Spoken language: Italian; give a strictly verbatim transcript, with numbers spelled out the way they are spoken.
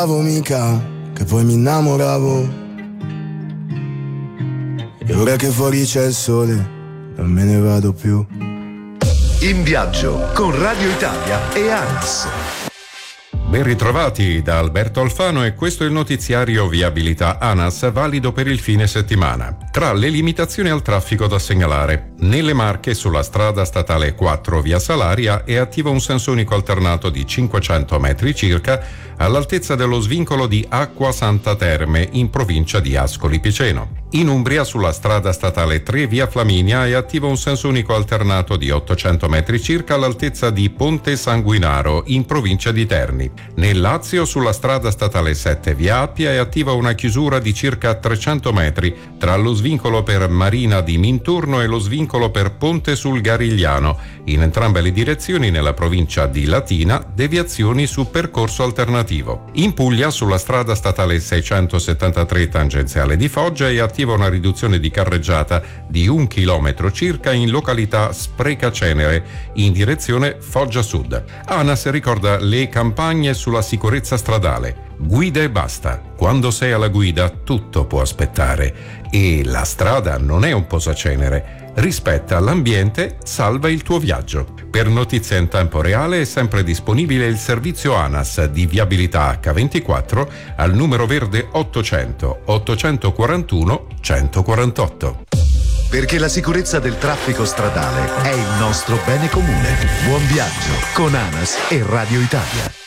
mica, che poi mi innamoravo. E ora che fuori c'è il sole, non me ne vado più. In viaggio con Radio Italia e ANAS. Ben ritrovati da Alberto Alfano e questo è il notiziario Viabilità ANAS valido per il fine settimana. Tra le limitazioni al traffico da segnalare, nelle Marche sulla strada statale quattro via Salaria è attivo un senso unico alternato di cinquecento metri circa all'altezza dello svincolo di Acqua Santa Terme in provincia di Ascoli Piceno. In Umbria sulla strada statale tre via Flaminia è attivo un senso unico alternato di ottocento metri circa all'altezza di Ponte Sanguinaro in provincia di Terni. Nel Lazio sulla strada statale sette via Appia è attiva una chiusura di circa trecento metri tra lo svincolo per Marina di Minturno e lo svincolo per Ponte sul Garigliano. In entrambe le direzioni nella provincia di Latina deviazioni su percorso alternativo. In Puglia sulla strada statale seicentosettantatré tangenziale di Foggia è attiva una riduzione di carreggiata di un chilometro circa in località Sprecacenere in direzione Foggia Sud. ANAS ricorda le campagne sulla sicurezza stradale. Guida e basta. Quando sei alla guida tutto può aspettare e la strada non è un posacenere. Rispetta l'ambiente, salva il tuo viaggio. Per notizie in tempo reale è sempre disponibile il servizio ANAS di viabilità acca ventiquattro al numero verde ottocento ottocentoquarantuno centoquarantotto. Perché la sicurezza del traffico stradale è il nostro bene comune. Buon viaggio con ANAS e Radio Italia.